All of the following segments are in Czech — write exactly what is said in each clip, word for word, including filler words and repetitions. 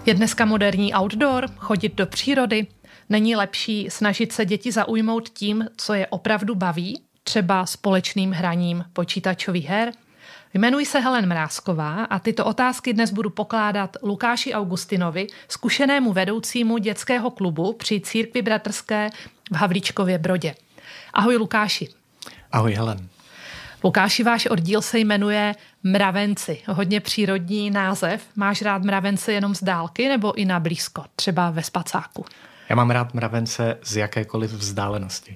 Je dneska moderní outdoor, chodit do přírody? Není lepší snažit se děti zaujmout tím, co je opravdu baví, třeba společným hraním počítačových her? Jmenuji se Helen Mrázková a tyto otázky dnes budu pokládat Lukáši Augustinovi, zkušenému vedoucímu dětského klubu při Církvi bratrské v Havlíčkově Brodě. Ahoj Lukáši. Ahoj Helen. Lukáši, váš oddíl se jmenuje Mravenci. Hodně přírodní název. Máš rád mravence jenom z dálky nebo i na blízko, třeba ve spacáku? Já mám rád mravence z jakékoliv vzdálenosti.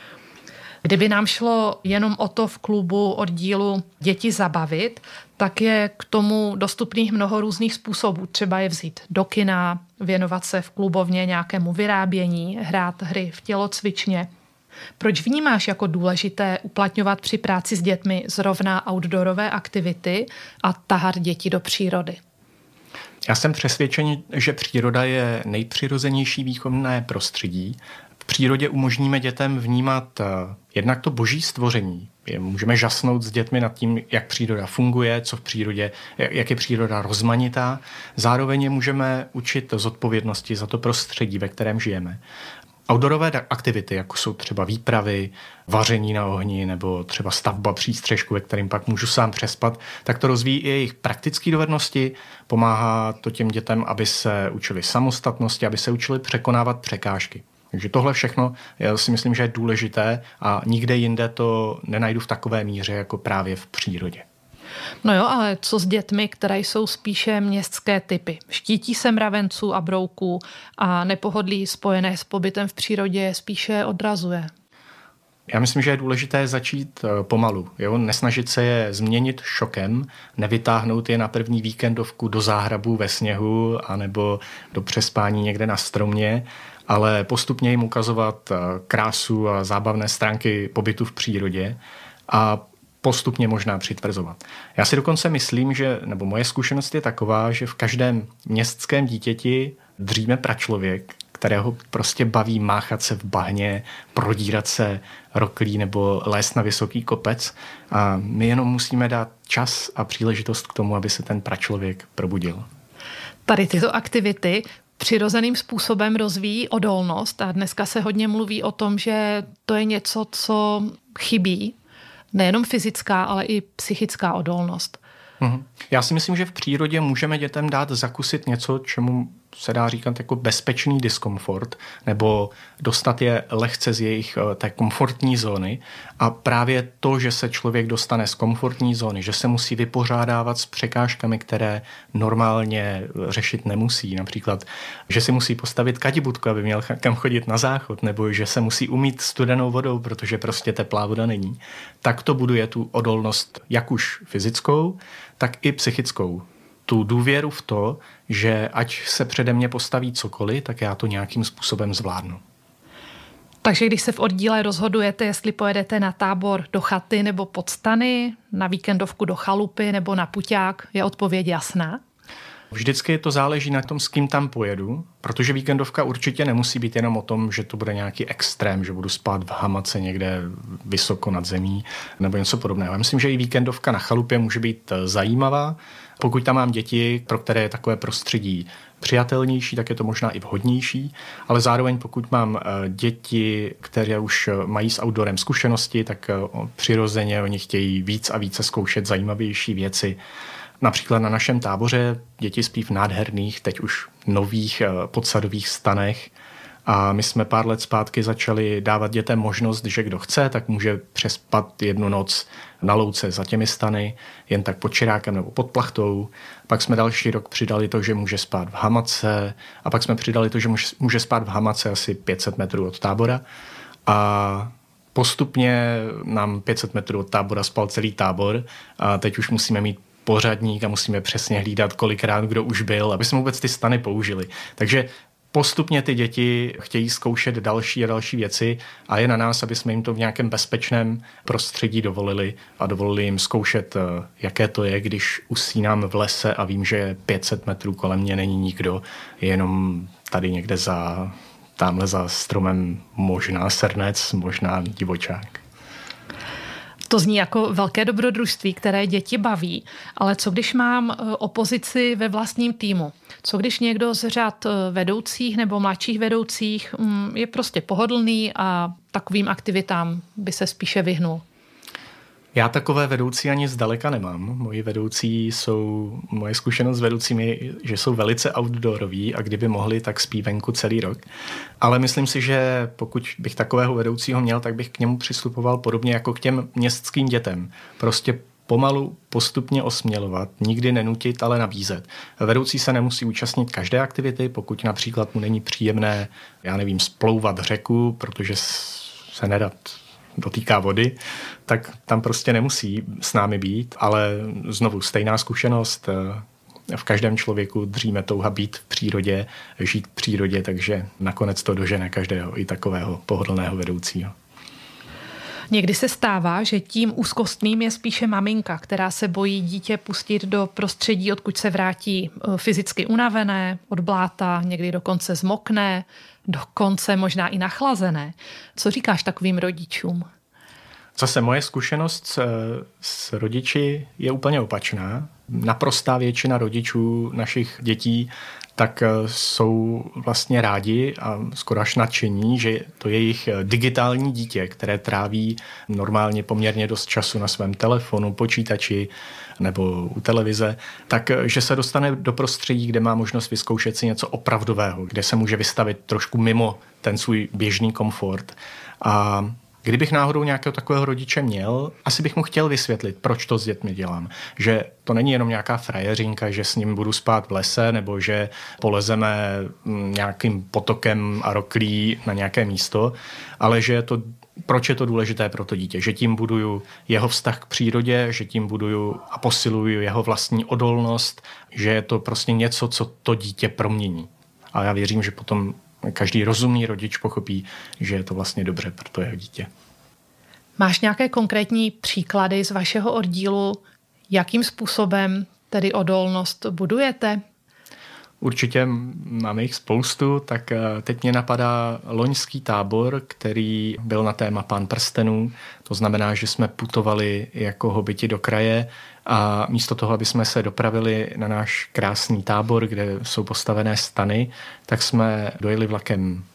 Kdyby nám šlo jenom o to v klubu oddílu děti zabavit, tak je k tomu dostupných mnoho různých způsobů. Třeba je vzít do kina, věnovat se v klubovně nějakému vyrábění, hrát hry v tělocvičně. Proč vnímáš jako důležité uplatňovat při práci s dětmi zrovna outdoorové aktivity a tahat děti do přírody? Já jsem přesvědčený, že příroda je nejpřirozenější výchovné prostředí. V přírodě umožníme dětem vnímat jednak to boží stvoření. Můžeme žasnout s dětmi nad tím, jak příroda funguje, co v přírodě, jak je příroda rozmanitá. Zároveň je můžeme učit zodpovědnosti za to prostředí, ve kterém žijeme. Outdoorové aktivity, jako jsou třeba výpravy, vaření na ohni nebo třeba stavba přístřešku, ve kterým pak můžu sám přespat, tak to rozvíjí i jejich praktické dovednosti, pomáhá to těm dětem, aby se učili samostatnosti, aby se učili překonávat překážky. Takže tohle všechno já si myslím, že je důležité a nikde jinde to nenajdu v takové míře jako právě v přírodě. No jo, ale co s dětmi, které jsou spíše městské typy? Štítí se mravenců a brouků a nepohodlí spojené s pobytem v přírodě je spíše odrazuje. Já myslím, že je důležité začít pomalu. Jo? Nesnažit se je změnit šokem, nevytáhnout je na první víkendovku do záhrabu ve sněhu anebo do přespání někde na stromě, ale postupně jim ukazovat krásu a zábavné stránky pobytu v přírodě a postupně možná přitvrzovat. Já si dokonce myslím, že, nebo moje zkušenost je taková, že v každém městském dítěti dříme pračlověk, kterého prostě baví máchat se v bahně, prodírat se roklí nebo lézt na vysoký kopec a my jenom musíme dát čas a příležitost k tomu, aby se ten pračlověk probudil. Tady tyto aktivity přirozeným způsobem rozvíjí odolnost a dneska se hodně mluví o tom, že to je něco, co chybí. Nejenom fyzická, ale i psychická odolnost. Uhum. Já si myslím, že v přírodě můžeme dětem dát zakusit něco, čemu se dá říkat jako bezpečný diskomfort, nebo dostat je lehce z jejich té komfortní zóny. A právě to, že se člověk dostane z komfortní zóny, že se musí vypořádávat s překážkami, které normálně řešit nemusí. Například, že si musí postavit kadibudku, aby měl kam chodit na záchod, nebo že se musí umýt studenou vodou, protože prostě teplá voda není. Tak to buduje tu odolnost jak už fyzickou, tak i psychickou. Tu důvěru v to, že ať se přede mě postaví cokoliv, tak já to nějakým způsobem zvládnu. Takže když se v oddíle rozhodujete, jestli pojedete na tábor do chaty nebo pod stany, na víkendovku do chalupy nebo na puťák, je odpověď jasná? Vždycky to záleží na tom, s kým tam pojedu, protože víkendovka určitě nemusí být jenom o tom, že to bude nějaký extrém, že budu spát v hamace někde vysoko nad zemí nebo něco podobného. Já myslím, že i víkendovka na chalupě může být zajímavá. Pokud tam mám děti, pro které je takové prostředí přijatelnější, tak je to možná i vhodnější, ale zároveň pokud mám děti, které už mají s outdoorem zkušenosti, tak přirozeně oni chtějí víc a více zkoušet zajímavější věci. Například na našem táboře děti spí v nádherných, teď už nových podsadových stanech a my jsme pár let zpátky začali dávat dětem možnost, že kdo chce, tak může přespat jednu noc na louce za těmi stany, jen tak pod čirákem nebo pod plachtou. Pak jsme další rok přidali to, že může spát v hamace a pak jsme přidali to, že může spát v hamace asi pět set metrů od tábora a postupně nám pět set metrů od tábora spal celý tábor a teď už musíme mít pořadník a musíme přesně hlídat, kolikrát kdo už byl, aby jsme vůbec ty stany použili. Takže postupně ty děti chtějí zkoušet další a další věci a je na nás, aby jsme jim to v nějakém bezpečném prostředí dovolili a dovolili jim zkoušet, jaké to je, když usínám v lese a vím, že pět set metrů kolem mě není nikdo, je jenom tady někde za, tamhle za stromem možná srnec, možná divočák. To zní jako velké dobrodružství, které děti baví, ale co když mám opozici ve vlastním týmu? Co když někdo z řad vedoucích nebo mladších vedoucích je prostě pohodlný a takovým aktivitám by se spíše vyhnul? Já takové vedoucí ani zdaleka nemám. Moji vedoucí jsou, moje zkušenost s vedoucími, že jsou velice outdooroví a kdyby mohli, tak spí venku celý rok. Ale myslím si, že pokud bych takového vedoucího měl, tak bych k němu přistupoval podobně jako k těm městským dětem. Prostě pomalu, postupně osmělovat, nikdy nenutit, ale nabízet. Vedoucí se nemusí účastnit každé aktivity, pokud například mu není příjemné, já nevím, splouvat řeku, protože se nedat dotýká vody, tak tam prostě nemusí s námi být, ale znovu stejná zkušenost. V každém člověku dříme touha být v přírodě, žít v přírodě, takže nakonec to dožene každého i takového pohodlného vedoucího. Někdy se stává, že tím úzkostným je spíše maminka, která se bojí dítě pustit do prostředí, odkud se vrátí fyzicky unavené, od bláta, někdy dokonce zmokne, dokonce možná i nachlazené. Co říkáš takovým rodičům? Zase moje zkušenost s, s rodiči je úplně opačná. Naprostá většina rodičů našich dětí tak jsou vlastně rádi a skoro až nadšení, že to je jejich digitální dítě, které tráví normálně poměrně dost času na svém telefonu, počítači nebo u televize, takže se dostane do prostředí, kde má možnost vyzkoušet si něco opravdového, kde se může vystavit trošku mimo ten svůj běžný komfort. A kdybych náhodou nějakého takového rodiče měl, asi bych mu chtěl vysvětlit, proč to s dětmi dělám. Že to není jenom nějaká frajeřinka, že s ním budu spát v lese, nebo že polezeme nějakým potokem a roklí na nějaké místo, ale že je to, proč je to důležité pro to dítě. Že tím buduju jeho vztah k přírodě, že tím buduju a posiluju jeho vlastní odolnost, že je to prostě něco, co to dítě promění. A já věřím, že potom každý rozumný rodič pochopí, že je to vlastně dobře pro to jeho dítě. Máš nějaké konkrétní příklady z vašeho oddílu, jakým způsobem tedy odolnost budujete? Určitě máme jich spoustu, tak teď mě napadá loňský tábor, který byl na téma Pán prstenů. To znamená, že jsme putovali jako hobiti do kraje a místo toho, aby jsme se dopravili na náš krásný tábor, kde jsou postavené stany, tak jsme dojeli vlakem